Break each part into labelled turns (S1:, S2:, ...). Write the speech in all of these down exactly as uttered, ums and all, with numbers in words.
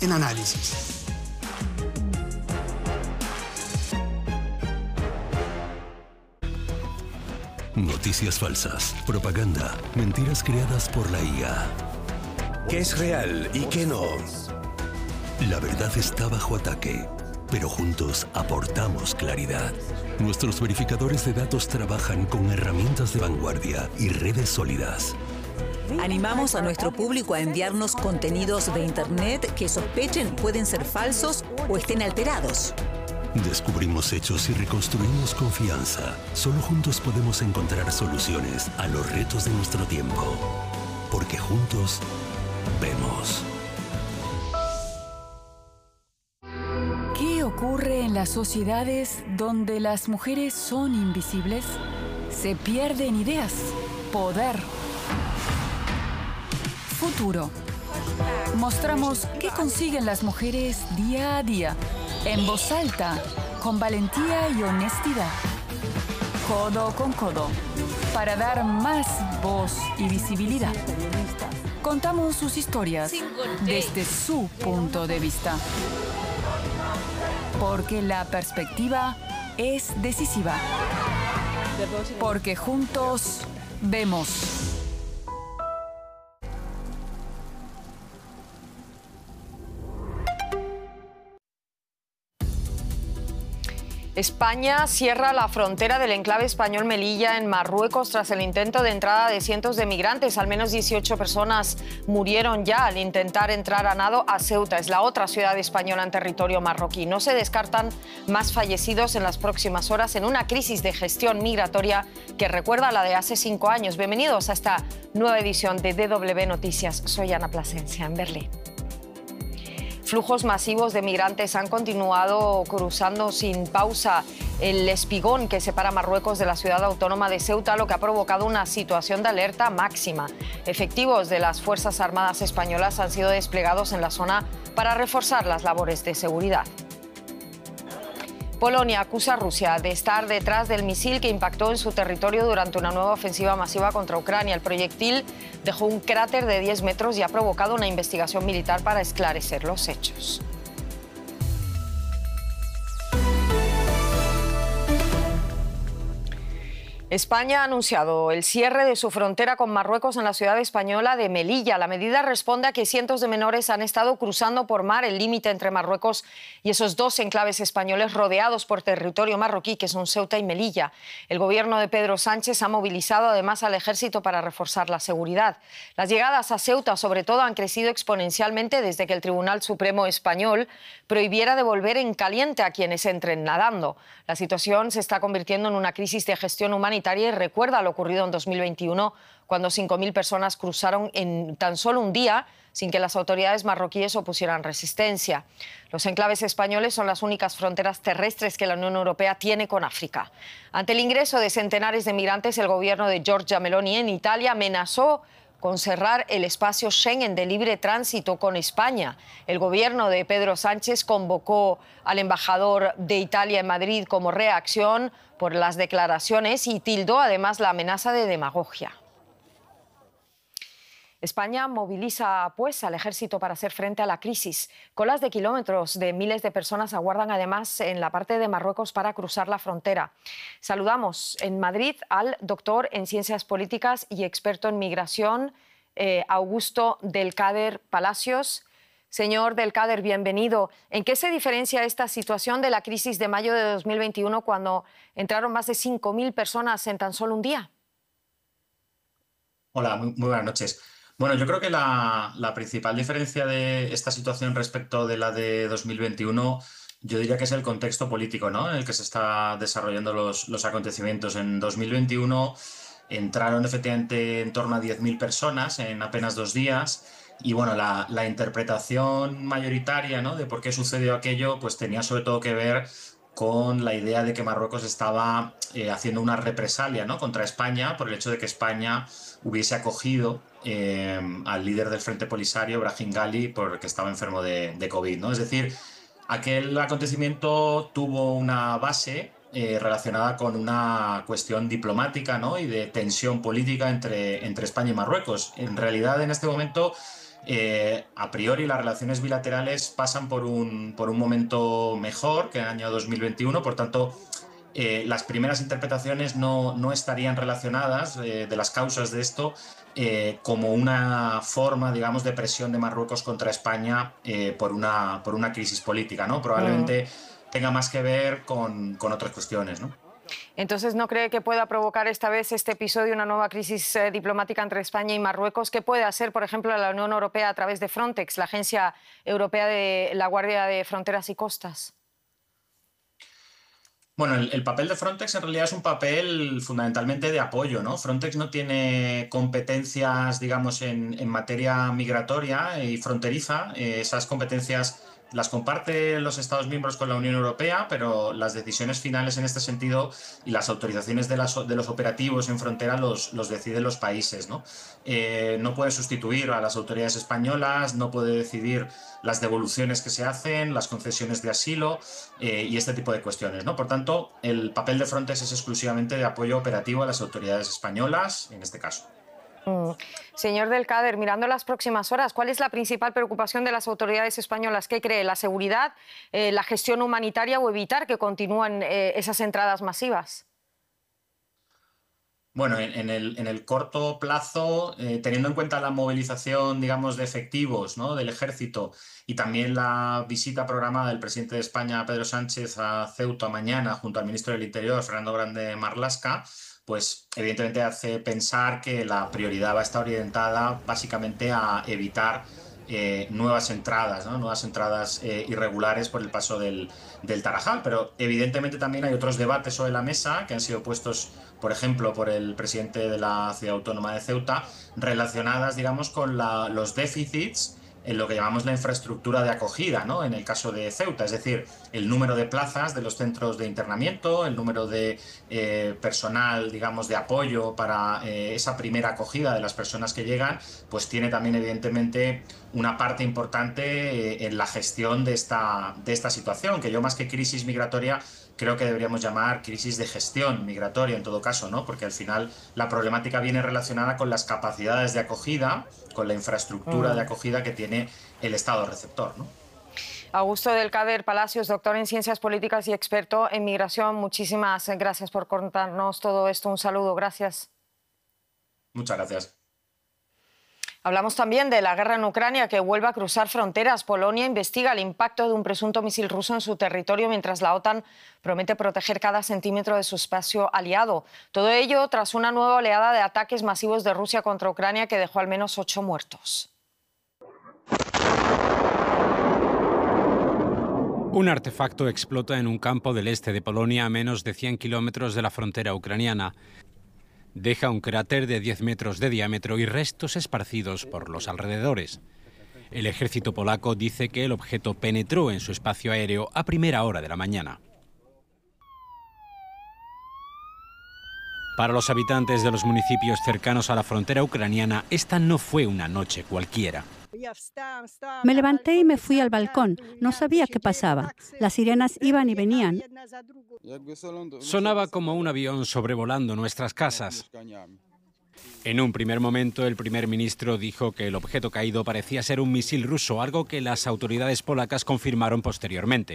S1: en análisis.
S2: Noticias falsas, propaganda, mentiras creadas por la I A.
S3: ¿Qué es real y qué no?
S2: La verdad está bajo ataque, pero juntos aportamos claridad. Nuestros verificadores de datos trabajan con herramientas de vanguardia y redes sólidas.
S4: Animamos a nuestro público a enviarnos contenidos de Internet que sospechen pueden ser falsos o estén alterados.
S2: Descubrimos hechos y reconstruimos confianza. Solo juntos podemos encontrar soluciones a los retos de nuestro tiempo. Porque juntos vemos.
S5: ¿Qué ocurre en las sociedades donde las mujeres son invisibles? Se pierden ideas, poder. Futuro. Mostramos qué consiguen las mujeres día a día, en voz alta, con valentía y honestidad. Codo con codo, para dar más voz y visibilidad. Contamos sus historias desde su punto de vista. Porque la perspectiva es decisiva. Porque juntos vemos.
S6: España cierra la frontera del enclave español Melilla en Marruecos tras el intento de entrada de cientos de migrantes. Al menos dieciocho personas murieron ya al intentar entrar a nado a Ceuta. Es la otra ciudad española en territorio marroquí. No se descartan más fallecidos en las próximas horas en una crisis de gestión migratoria que recuerda a la de hace cinco años. Bienvenidos a esta nueva edición de D W Noticias. Soy Ana Plasencia en Berlín. Flujos masivos de migrantes han continuado cruzando sin pausa el espigón que separa Marruecos de la ciudad autónoma de Ceuta, lo que ha provocado una situación de alerta máxima. Efectivos de las Fuerzas Armadas españolas han sido desplegados en la zona para reforzar las labores de seguridad. Polonia acusa a Rusia de estar detrás del misil que impactó en su territorio durante una nueva ofensiva masiva contra Ucrania. El proyectil dejó un cráter de diez metros y ha provocado una investigación militar para esclarecer los hechos. España ha anunciado el cierre de su frontera con Marruecos en la ciudad española de Melilla. La medida responde a que cientos de menores han estado cruzando por mar el límite entre Marruecos y esos dos enclaves españoles rodeados por territorio marroquí, que son Ceuta y Melilla. El gobierno de Pedro Sánchez ha movilizado además al ejército para reforzar la seguridad. Las llegadas a Ceuta, sobre todo, han crecido exponencialmente desde que el Tribunal Supremo español prohibiera devolver en caliente a quienes entren nadando. La situación se está convirtiendo en una crisis de gestión humanitaria y recuerda lo ocurrido en dos mil veintiuno, cuando cinco mil personas cruzaron en tan solo un día sin que las autoridades marroquíes opusieran resistencia. Los enclaves españoles son las únicas fronteras terrestres que la Unión Europea tiene con África. Ante el ingreso de centenares de migrantes, el gobierno de Giorgia Meloni en Italia amenazó con cerrar el espacio Schengen de libre tránsito con España. El gobierno de Pedro Sánchez convocó al embajador de Italia en Madrid como reacción por las declaraciones y tildó además la amenaza de demagogia. España moviliza pues al ejército para hacer frente a la crisis. Colas de kilómetros de miles de personas aguardan además en la parte de Marruecos para cruzar la frontera. Saludamos en Madrid al doctor en Ciencias Políticas y experto en migración, eh, Augusto Delcader Palacios. Señor Delcader, bienvenido. ¿En qué se diferencia esta situación de la crisis de mayo de dos mil veintiuno, cuando entraron más de cinco mil personas en tan solo un día?
S7: Hola, muy, muy buenas noches. Bueno, yo creo que la, la principal diferencia de esta situación respecto de la de dos mil veintiuno, yo diría que es el contexto político, ¿no?, en el que se están desarrollando los, los acontecimientos. En dos mil veintiuno entraron efectivamente en torno a diez mil personas en apenas dos días y bueno, la, la interpretación mayoritaria, ¿no?, de por qué sucedió aquello, pues tenía sobre todo que ver con la idea de que Marruecos estaba eh, haciendo una represalia, ¿no?, contra España por el hecho de que España hubiese acogido eh, al líder del Frente Polisario, Brahim Ghali, porque estaba enfermo de, de COVID, ¿no? Es decir, aquel acontecimiento tuvo una base eh, relacionada con una cuestión diplomática, ¿no?, y de tensión política entre, entre España y Marruecos. En realidad, en este momento, eh, a priori las relaciones bilaterales pasan por un, por un momento mejor que el año dos mil veintiuno, por tanto, eh, las primeras interpretaciones no, no estarían relacionadas eh, de las causas de esto eh, como una forma, digamos, de presión de Marruecos contra España eh, por, una, por una crisis política, ¿no? Probablemente mm. tenga más que ver con, con otras cuestiones, ¿no?
S6: Entonces, ¿no cree que pueda provocar esta vez este episodio una nueva crisis eh, diplomática entre España y Marruecos? ¿Qué puede hacer, por ejemplo, la Unión Europea a través de Frontex, la Agencia Europea de la Guardia de Fronteras y Costas?
S7: Bueno, el, el papel de Frontex en realidad es un papel fundamentalmente de apoyo, ¿no? Frontex no tiene competencias, digamos, en, en materia migratoria y fronteriza. Eh, esas competencias las comparte los Estados miembros con la Unión Europea, pero las decisiones finales en este sentido y las autorizaciones de, las, de los operativos en frontera los, los deciden los países, ¿no? Eh, no puede sustituir a las autoridades españolas, no puede decidir las devoluciones que se hacen, las concesiones de asilo eh, y este tipo de cuestiones, ¿no? Por tanto, el papel de Frontex es exclusivamente de apoyo operativo a las autoridades españolas, en este caso.
S6: Mm. Señor Del Kader, mirando las próximas horas, ¿cuál es la principal preocupación de las autoridades españolas? ¿Qué cree? ¿La seguridad, eh, la gestión humanitaria o evitar que continúen eh, esas entradas masivas?
S7: Bueno, en, en, el, en el corto plazo, eh, teniendo en cuenta la movilización, digamos, de efectivos, ¿no?, del ejército y también la visita programada del presidente de España, Pedro Sánchez, a Ceuta mañana junto al ministro del Interior, Fernando Grande Marlaska, pues evidentemente hace pensar que la prioridad va a estar orientada básicamente a evitar eh, nuevas entradas, ¿no? nuevas entradas eh, irregulares por el paso del, del Tarajal. Pero evidentemente también hay otros debates sobre la mesa que han sido puestos, por ejemplo, por el presidente de la Ciudad Autónoma de Ceuta, relacionadas, digamos, con la, los déficits en lo que llamamos la infraestructura de acogida, ¿no? En el caso de Ceuta, es decir, el número de plazas de los centros de internamiento, el número de eh, personal, digamos, de apoyo para eh, esa primera acogida de las personas que llegan, pues tiene también evidentemente una parte importante eh, en la gestión de esta, de esta situación, que yo más que crisis migratoria creo que deberíamos llamar crisis de gestión migratoria en todo caso, ¿no? Porque al final la problemática viene relacionada con las capacidades de acogida, con la infraestructura mm. de acogida que tiene el Estado receptor, ¿no?
S6: Augusto Del Kader Palacios, doctor en Ciencias Políticas y experto en migración, muchísimas gracias por contarnos todo esto. Un saludo, gracias.
S7: Muchas gracias.
S6: Hablamos también de la guerra en Ucrania, que vuelve a cruzar fronteras. Polonia investiga el impacto de un presunto misil ruso en su territorio, mientras la OTAN promete proteger cada centímetro de su espacio aliado. Todo ello tras una nueva oleada de ataques masivos de Rusia contra Ucrania que dejó al menos ocho muertos.
S1: Un artefacto explota en un campo del este de Polonia a menos de cien kilómetros de la frontera ucraniana. Deja un cráter de diez metros de diámetro y restos esparcidos por los alrededores. El ejército polaco dice que el objeto penetró en su espacio aéreo a primera hora de la mañana. Para los habitantes de los municipios cercanos a la frontera ucraniana, esta no fue una noche cualquiera.
S8: Me levanté y me fui al balcón. No sabía qué pasaba. Las sirenas iban y venían.
S1: Sonaba como un avión sobrevolando nuestras casas. En un primer momento, el primer ministro dijo que el objeto caído parecía ser un misil ruso, algo que las autoridades polacas confirmaron posteriormente.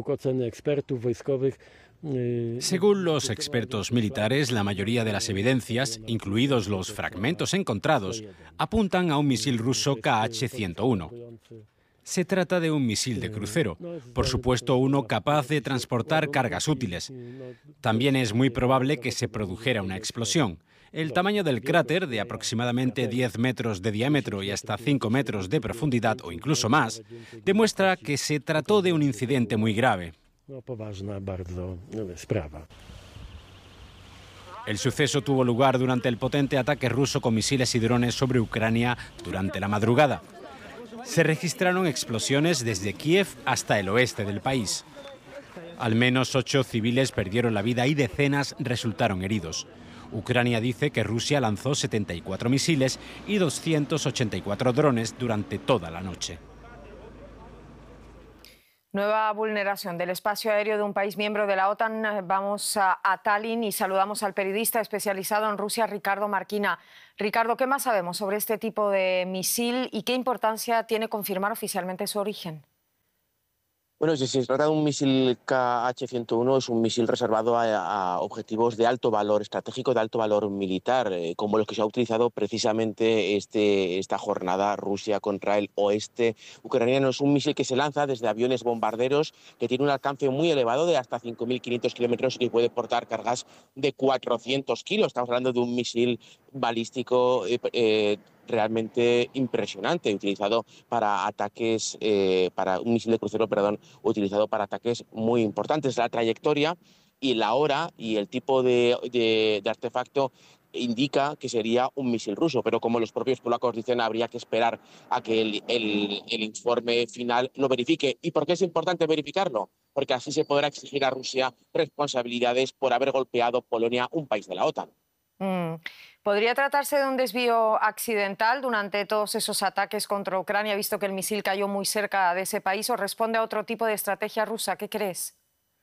S1: Según los expertos militares, la mayoría de las evidencias, incluidos los fragmentos encontrados, apuntan a un misil ruso K H ciento uno. Se trata de un misil de crucero, por supuesto uno capaz de transportar cargas útiles. También es muy probable que se produjera una explosión. El tamaño del cráter, de aproximadamente diez metros de diámetro y hasta cinco metros de profundidad o incluso más, demuestra que se trató de un incidente muy grave. El suceso tuvo lugar durante el potente ataque ruso con misiles y drones sobre Ucrania durante la madrugada. Se registraron explosiones desde Kiev hasta el oeste del país. Al menos ocho civiles perdieron la vida y decenas resultaron heridos. Ucrania dice que Rusia lanzó setenta y cuatro misiles y doscientos ochenta y cuatro drones durante toda la noche.
S6: Nueva vulneración del espacio aéreo de un país miembro de la OTAN. Vamos a, a Tallinn y saludamos al periodista especializado en Rusia, Ricardo Marquina. Ricardo, ¿qué más sabemos sobre este tipo de misil y qué importancia tiene confirmar oficialmente su origen?
S9: Bueno, si se trata de un misil K H ciento uno, es un misil reservado a, a objetivos de alto valor estratégico, de alto valor militar, eh, como los que se ha utilizado precisamente este, esta jornada Rusia contra el oeste ucraniano. Es un misil que se lanza desde aviones bombarderos, que tiene un alcance muy elevado de hasta cinco mil quinientos kilómetros y que puede portar cargas de cuatrocientos kilos. Estamos hablando de un misil balístico eh, eh, realmente impresionante, utilizado para ataques, eh, para un misil de crucero, perdón, utilizado para ataques muy importantes. La trayectoria y la hora y el tipo de, de, de artefacto indica que sería un misil ruso, pero como los propios polacos dicen, habría que esperar a que el, el, el informe final lo verifique. ¿Y por qué es importante verificarlo? Porque así se podrá exigir a Rusia responsabilidades por haber golpeado Polonia, un país de la OTAN.
S6: Mm. ¿Podría tratarse de un desvío accidental durante todos esos ataques contra Ucrania, visto que el misil cayó muy cerca de ese país, o responde a otro tipo de estrategia rusa? ¿Qué crees?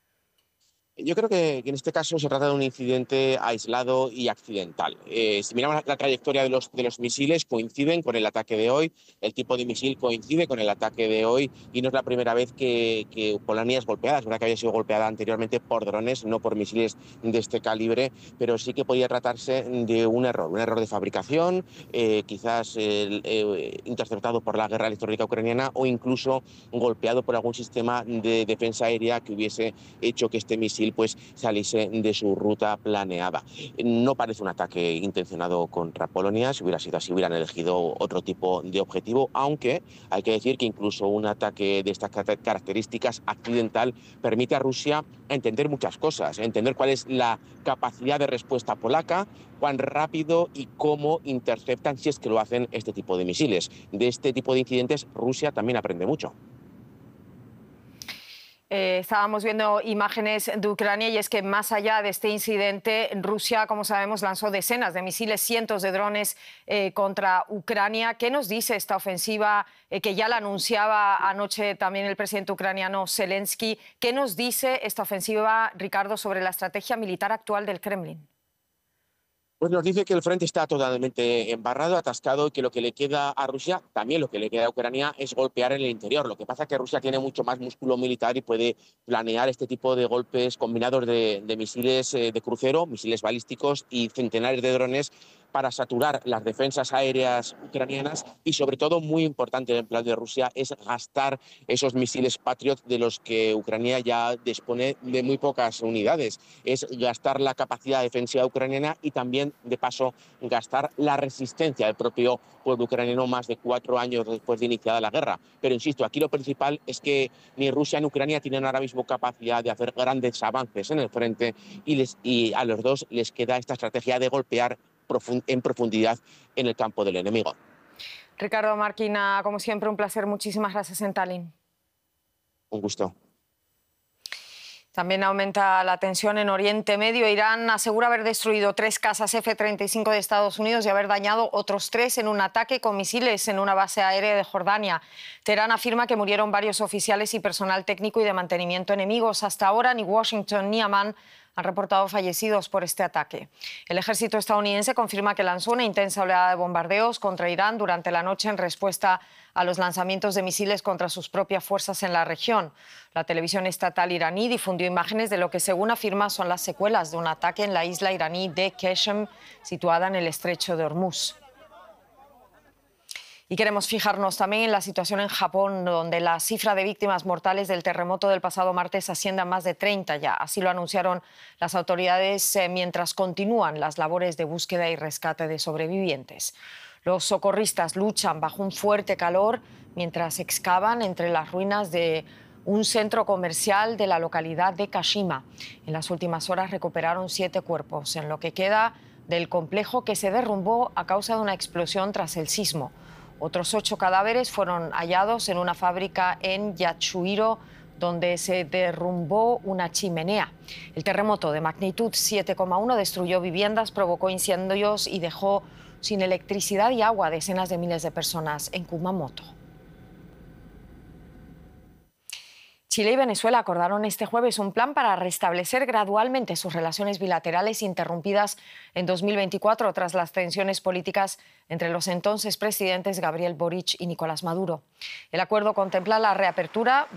S9: Yo creo que en este caso se trata de un incidente aislado y accidental. Eh, si miramos la, la trayectoria de los, de los misiles, coinciden con el ataque de hoy, el tipo de misil coincide con el ataque de hoy y no es la primera vez que, que Polonia es golpeada. Es verdad que había sido golpeada anteriormente por drones, no por misiles de este calibre, pero sí que podía tratarse de un error, un error de fabricación, eh, quizás eh, eh, interceptado por la guerra electrónica ucraniana o incluso golpeado por algún sistema de defensa aérea que hubiese hecho que este misil pues saliese de su ruta planeada. No parece un ataque intencionado contra Polonia. Si hubiera sido así, hubieran elegido otro tipo de objetivo, aunque hay que decir que incluso un ataque de estas características accidental permite a Rusia entender muchas cosas, entender cuál es la capacidad de respuesta polaca, cuán rápido y cómo interceptan, si es que lo hacen, este tipo de misiles. De este tipo de incidentes Rusia también aprende mucho.
S6: Eh, estábamos viendo imágenes de Ucrania y es que más allá de este incidente, Rusia, como sabemos, lanzó decenas de misiles, cientos de drones eh, contra Ucrania. ¿Qué nos dice esta ofensiva eh, que ya la anunciaba anoche también el presidente ucraniano Zelensky? ¿Qué nos dice esta ofensiva, Ricardo, sobre la estrategia militar actual del Kremlin?
S9: Pues nos dice que el frente está totalmente embarrado, atascado y que lo que le queda a Rusia, también lo que le queda a Ucrania, es golpear en el interior. Lo que pasa es que Rusia tiene mucho más músculo militar y puede planear este tipo de golpes combinados de, de misiles eh, de crucero, misiles balísticos y centenares de drones para saturar las defensas aéreas ucranianas y, sobre todo, muy importante en el plan de Rusia, es gastar esos misiles Patriot de los que Ucrania ya dispone de muy pocas unidades. Es gastar la capacidad defensiva ucraniana y también, de paso, gastar la resistencia del propio pueblo ucraniano más de cuatro años después de iniciada la guerra. Pero, insisto, aquí lo principal es que ni Rusia ni Ucrania tienen ahora mismo capacidad de hacer grandes avances en el frente y, les, y a los dos les queda esta estrategia de golpear en profundidad en el campo del enemigo.
S6: Ricardo Marquina, como siempre, un placer. Muchísimas gracias en Tallinn.
S9: Un gusto.
S6: También aumenta la tensión en Oriente Medio. Irán asegura haber destruido tres cazas F treinta y cinco de Estados Unidos y haber dañado otros tres en un ataque con misiles en una base aérea de Jordania. Teherán afirma que murieron varios oficiales y personal técnico y de mantenimiento enemigos. Hasta ahora ni Washington ni Amán han reportado fallecidos por este ataque. El ejército estadounidense confirma que lanzó una intensa oleada de bombardeos contra Irán durante la noche en respuesta a los lanzamientos de misiles contra sus propias fuerzas en la región. La televisión estatal iraní difundió imágenes de lo que, según afirma, son las secuelas de un ataque en la isla iraní de Qeshm, situada en el estrecho de Hormuz. Y queremos fijarnos también en la situación en Japón, donde la cifra de víctimas mortales del terremoto del pasado martes asciende a más de treinta ya. Así lo anunciaron las autoridades eh, mientras continúan las labores de búsqueda y rescate de sobrevivientes. Los socorristas luchan bajo un fuerte calor mientras excavan entre las ruinas de un centro comercial de la localidad de Kashima. En las últimas horas recuperaron siete cuerpos en lo que queda del complejo que se derrumbó a causa de una explosión tras el sismo. Otros ocho cadáveres fueron hallados en una fábrica en Yatsuhiro, donde se derrumbó una chimenea. El terremoto de magnitud siete coma uno destruyó viviendas, provocó incendios y dejó sin electricidad y agua a decenas de miles de personas en Kumamoto. Chile y Venezuela acordaron este jueves un plan para restablecer gradualmente sus relaciones bilaterales interrumpidas en dos mil veinticuatro tras las tensiones políticas entre los entonces presidentes Gabriel Boric y Nicolás Maduro. El acuerdo contempla la reapertura